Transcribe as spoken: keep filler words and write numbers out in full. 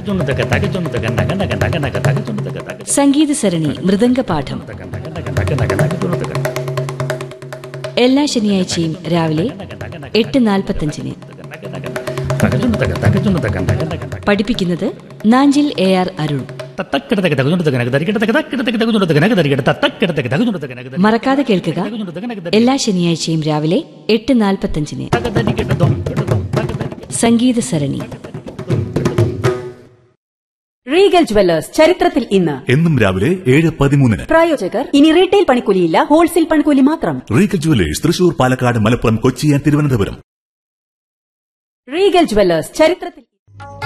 സംഗീത സരണി മൃദംഗപാഠം എല്ലാ ശനിയാഴ്ചയും രാവിലെ എട്ട് നാൽപ്പത്തഞ്ചിന്. പഠിപ്പിക്കുന്നത് നാഞ്ചിൽ എ ആർ അരുൺ. മറക്കാതെ കേൾക്കുക, എല്ലാ ശനിയാഴ്ചയും രാവിലെ എട്ട് നാൽപ്പത്തഞ്ചിന് സംഗീത സരണി. റീഗൽ ജുവല്ലേഴ്സ് ചരിത്രത്തിൽ ഇന്ന് എന്നും രാവിലെ ഏഴ് പതിമൂന്നിന്. പ്രായോജകർ ഇനി റീറ്റെയിൽ പണിക്കൂലിയില്ല, ഹോൾസെയിൽ പണിക്കൂലി മാത്രം. Regal jewellers Thrissur, Palakkad, Malappuram, Kochi, Thiruvananthapuram. Regal jewellers ചരിത്രത്തിൽ